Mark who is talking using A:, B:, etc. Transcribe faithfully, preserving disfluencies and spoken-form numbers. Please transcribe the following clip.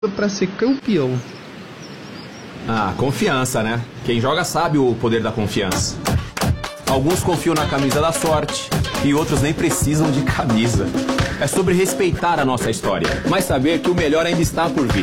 A: Pra ser campeão.
B: Ah, confiança, né? Quem joga sabe o poder da confiança. Alguns confiam na camisa da sorte e outros nem precisam de camisa. É sobre respeitar a nossa história, mas saber que o melhor ainda está por vir.